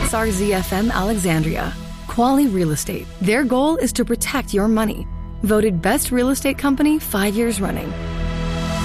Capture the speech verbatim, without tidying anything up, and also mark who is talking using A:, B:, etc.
A: X R Z F M Alexandria. Quali Real Estate. Their goal is to protect your money. Voted best real estate company five years running.